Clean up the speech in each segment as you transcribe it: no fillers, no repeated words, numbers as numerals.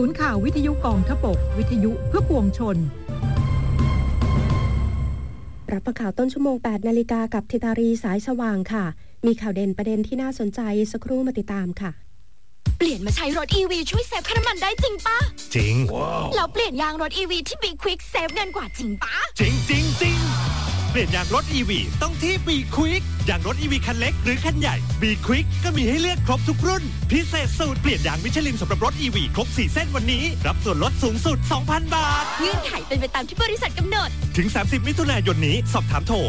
ศูนย์ข่าววิทยุกองทพบกวิทยุเพื่อปวงชนรับฟังข่าวต้นชั่วโมง 8 นาฬิกากับธิตารีสายสว่างค่ะมีข่าวเด่นประเด็นที่น่าสนใจสักครู่มาติดตามค่ะเปลี่ยนมาใช้รถ EV ช่วยเซฟค่าน้ำมันได้จริงปะจริงแล้วเปลี่ยนยางรถ EV ที่ Be Quick เซฟเงินกว่าจริงปะจริงเปลี่ยนยางรถ EV ต้องที่ Be Quick ยางรถ EV คันเล็กหรือคันใหญ่ Be Quick ก็มีให้เลือกครบทุกรุ่นพิเศษสูตรเปลี่ยนยางมิชลินสำหรับรถ EV ครบ4เส้นวันนี้รับส่วนลดสูงสุด 2,000 บาทเงื่อนไขเป็นไปตามที่บริษัทกำหนดถึง30มิถุนายนนี้สอบถามโทร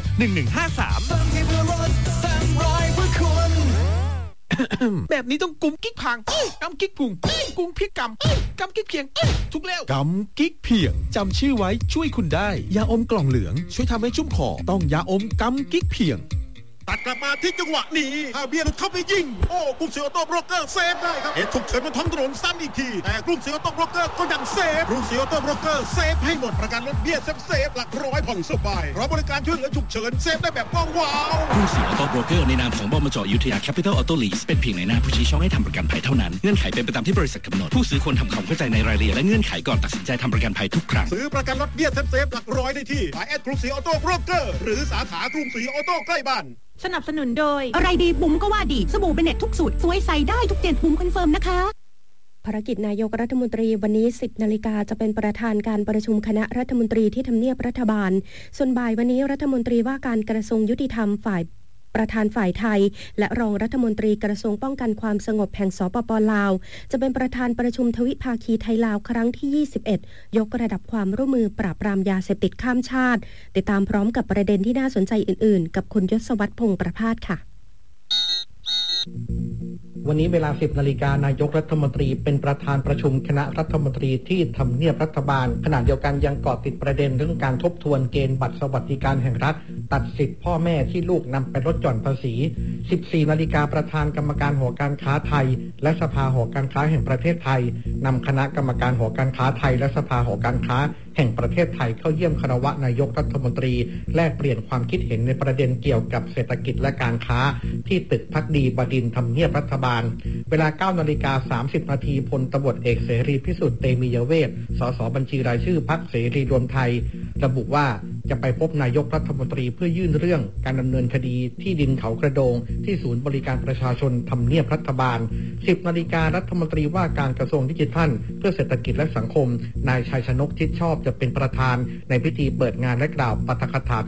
1153แบบนี้ต้องกุมกิ๊กพังกำกิ๊กพุงกุมพริกกำกิ๊กเพียงทุกแล้วกำกิ๊กเพียงจำชื่อไว้ช่วยคุณได้ยาอมกล่องเหลืองช่วยทำให้ชุ่มคอต้องยาอมกำกิ๊กเพียงตัดกลับมาที่จังหวะนี้เบียร์เข้าไปยิงโอ้กรุงศรีออโต้โบรกเกอร์เซฟได้ครับเหตุฉุกเฉินบนท้องถนนซ้ำอีกทีแต่กรุงศรีออโต้โบรกเกอร์ก็ยังเซฟกรุงศรีออโต้โบรกเกอร์เซฟให้หมดประกันรถเบี้ยเซฟหลักร้อยผ่อนสบายเพราะบริการช่วยเหลือฉุกเฉินเซฟได้แบบว้าวกรุงศรีออโต้โบรกเกอร์ในนามของบมจ.อยุธยาแคปิตอลออโต้ลีสเป็นเพียงในหน้าผู้ชี้ช่องให้ทำประกันภัยเท่านั้นเงื่อนไขเป็นไปตามที่บริษัทกำหนดผู้ซื้อควรทำความเข้าใจในรายละเอียดและเงื่อนไขก่อนตัดสินใจทำประกันภัยทุกครั้งซื้อประกันรถเบี้ยเซฟหลักร้อยได้ที่กรุงศรีออโต้โบรกเกอร์หรือสาขากรุงศรีออโต้ใกล้บ้านสนับสนุนโดยอะไรดีบุ๋มก็ว่าดีสบู่เบเน็ตทุกสูตรสวยใส่ได้ทุกเจนบุ๋มคอนเฟิร์มนะคะภารกิจนายกรัฐมนตรีวันนี้ 10 นาฬิกาจะเป็นประธานการประชุมคณะรัฐมนตรีที่ทำเนียบรัฐบาลส่วนบ่ายวันนี้รัฐมนตรีว่าการกระทรวงยุติธรรมประธานฝ่ายไทยและรองรัฐมนตรีกระทรวงป้องกันความสงบแห่งสปป.ลาวจะเป็นประธานประชุมทวิภาคีไทยลาวครั้งที่ 21 ยกระดับความร่วมมือปราบปรามยาเสพติดข้ามชาติติดตามพร้อมกับประเด็นที่น่าสนใจอื่นๆกับคุณยศวัฒน์พงษ์ประภาสค่ะวันนี้เวลา 10 นาฬิกานายกรัฐมนตรีเป็นประธานประชุมคณะรัฐมนตรีที่ทำเนียบรัฐบาลขณะเดียวกันยังเกาะติดประเด็นเรื่องการทบทวนเกณฑ์บัตรสวัสดิการแห่งรัฐตัดสิทธิพ่อแม่ที่ลูกนำไปลดหย่อนภาษี 14 นาฬิกาประธานกรรมการหอการค้าไทยและสภาหอการค้าแห่งประเทศไทยนำคณะกรรมการหอการค้าไทยและสภาหอการค้าแห่งประเทศไทยเข้าเยี่ยมคารวะนายกรัฐมนตรีแลกเปลี่ยนความคิดเห็นในประเด็นเกี่ยวกับเศรษฐกิจและการค้าที่ตึกภักดีบดินทร์ทำเนียบรัฐบาลเวลา 9 นาฬิกา 30 นาทีพลตำรวจเอกเสรีพิสุทธิ์เตมียเวทสสบัญชีรายชื่อพรรคเสรีรวมไทยระบุว่าจะไปพบนายกรัฐมนตรีเพื่อยื่นเรื่องการดำเนินคดีที่ดินเขากระโดงที่ศูนย์บริการประชาชนทำเนียบรัฐบาล 10 นาฬิการัฐมนตรีว่าการกระทรวงดิจิทัลเพื่อเศรษฐกิจและสังคมนายชัยชนกชิดชอบจะเป็นประธานในพิธีเปิดงานและกล่าวปาฐกถา